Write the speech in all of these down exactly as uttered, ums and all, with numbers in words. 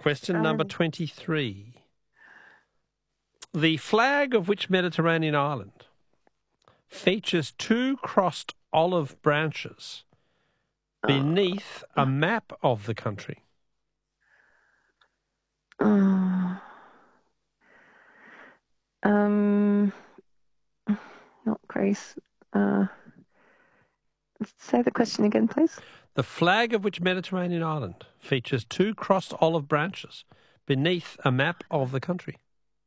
Question Um, number twenty-three. The flag of which Mediterranean island features two crossed olive branches beneath a map of the country? Uh, um, not Greece. Uh, say the question again, please. The flag of which Mediterranean island features two crossed olive branches beneath a map of the country?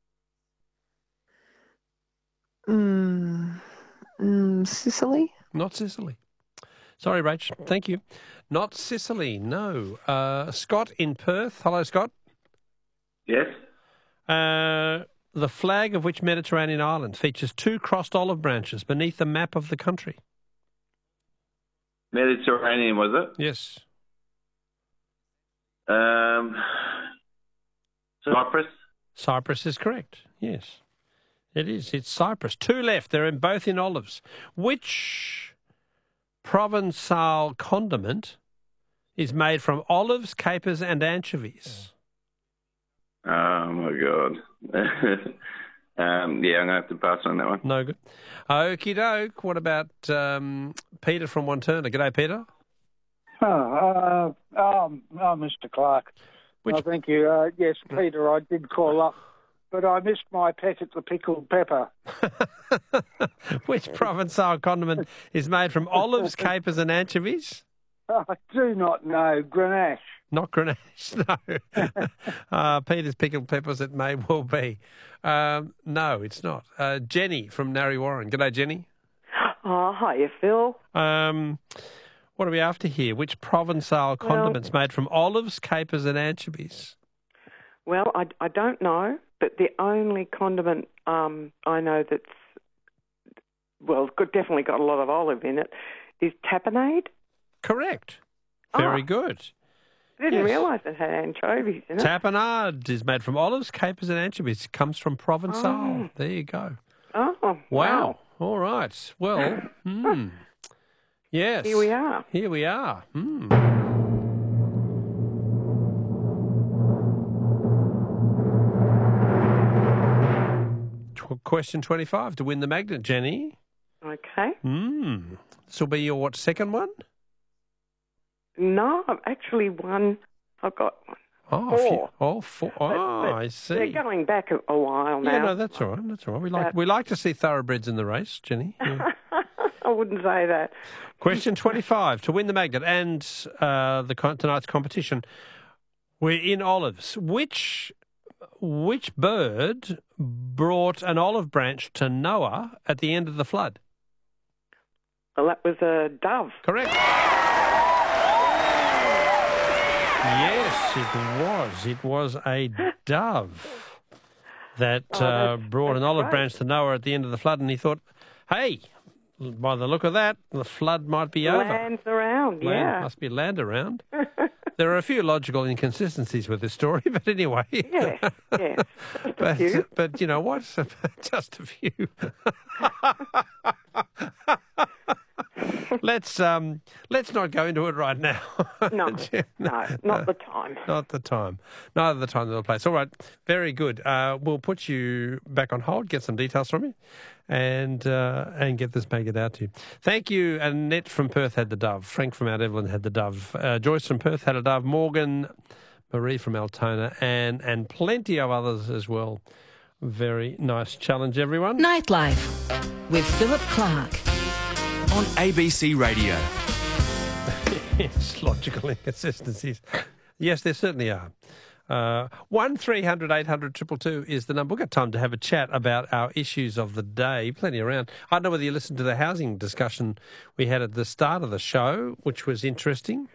Mm, mm, Sicily? Not Sicily. Sorry, Rach. Thank you. Not Sicily, no. Uh, Scott in Perth. Hello, Scott. Yes. Uh, the flag of which Mediterranean island features two crossed olive branches beneath the map of the country? Mediterranean, was it? Yes. Um, Cyprus? Cyprus is correct. Yes, it is. It's Cyprus. Two left. They're in both in olives. Which Provençal condiment is made from olives, capers, and anchovies? Oh, my God. um, yeah, I'm going to have to pass on that one. No good. Okie doke. What about um, Peter from Wanturna? G'day, Peter. Oh, uh, um, oh, Mister Clark. Which- Oh, thank you. Uh, yes, Peter, I did call up, but I missed my peck at the pickled pepper. Which Provençal condiment is made from olives, capers, and anchovies? I do not know. Grenache. Not Grenache, no. uh, Peter's pickled peppers, it may well be. Um, no, it's not. Uh, Jenny from Narre Warren. G'day, Jenny. Oh, hiya, Phil. Um, what are we after here? Which Provençal condiment's made from olives, capers, and anchovies? Well, I, I don't know, but the only condiment um, I know that's, well, it's got, definitely got a lot of olive in it, is tapenade. Correct. Very Oh. good. I didn't Yes. realise it had anchovies in it. Tapenade is made from olives, capers, and anchovies. It comes from Provençal. Oh. There you go. Oh, Wow. wow. All right. Well, hmm. Yes. Here we are. Here we are. Hmm. Tw- Question twenty-five to win the magnet, Jenny. Okay. Hmm. This will be your, what, second one? No, I've actually won. I've got one. Oh, a few- Four. oh, four. But- Oh, but I see. They're going back a, a while now. Yeah, no, that's all right. That's all right. We like Uh, we like to see thoroughbreds in the race, Jenny. Yeah. I wouldn't say that. Question twenty-five to win the magnet and uh, the con- tonight's competition. We're in olives. Which which bird brought an olive branch to Noah at the end of the flood? Well, that was a dove. Correct. Yes, it was. It was a dove that Oh, uh, that's- brought an that's olive great. branch to Noah at the end of the flood, and he thought, hey, by the look of that, the flood might be over. Lands around, Land, yeah. must be land around. There are a few logical inconsistencies with this story, but anyway. Yeah, yeah. Just a But, few. but you know what? Just a few. let's um, let's not go into it right now. No, no, not the time. Not the time. Neither the time nor the place. All right, very good. Uh, we'll put you back on hold, get some details from you, and uh, and get this maggot out to you. Thank you. Annette from Perth had the dove. Frank from Mount Evelyn had the dove. Uh, Joyce from Perth had a dove. Morgan, Marie from Altona, and and plenty of others as well. Very nice challenge, everyone. Nightlife with Philip Clark. On A B C Radio. Yes, logical inconsistencies. Yes, there certainly are. Uh, one three hundred eight hundred two two two is the number. We've got time to have a chat about our issues of the day. Plenty around. I don't know whether you listened to the housing discussion we had at the start of the show, which was interesting.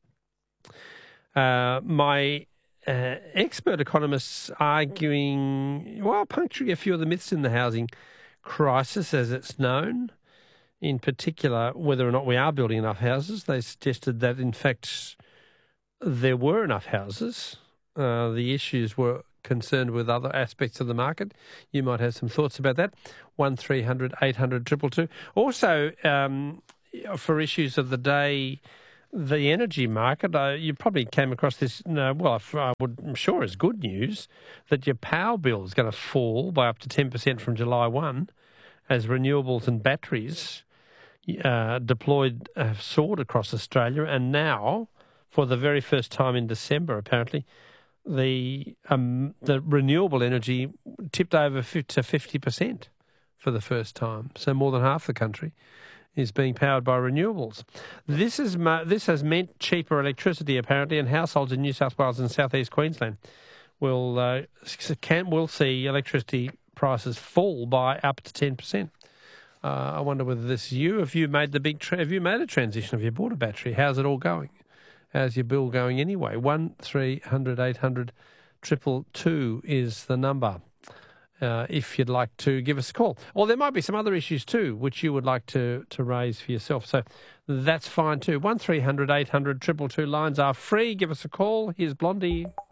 Uh, my uh, expert economists arguing, well, puncturing a few of the myths in the housing crisis, as it's known. In particular, whether or not we are building enough houses. They suggested that, in fact, there were enough houses. Uh, the issues were concerned with other aspects of the market. You might have some thoughts about that. one three hundred eight hundred two two two. Also, um, for issues of the day, the energy market, uh, you probably came across this, uh, well, if I would, I'm sure is good news, that your power bill is going to fall by up to ten percent from July first as renewables and batteries uh, deployed have soared across Australia. And now, for the very first time in December, apparently, the um, the renewable energy tipped over to fifty percent for the first time. So more than half the country is being powered by renewables. This is this has meant cheaper electricity apparently, and households in New South Wales and South East Queensland will uh, can will see electricity prices fall by up to ten percent. Uh, I wonder whether this is you. Have you made the big? Tra- have you made a transition? Have you bought a battery? How's it all going? How's your bill going anyway? One three hundred eight hundred triple two is the number. Uh, if you'd like to give us a call. Or there might be some other issues too, which you would like to, to raise for yourself. So that's fine too. One three hundred eight hundred triple two lines are free. Give us a call. Here's Blondie.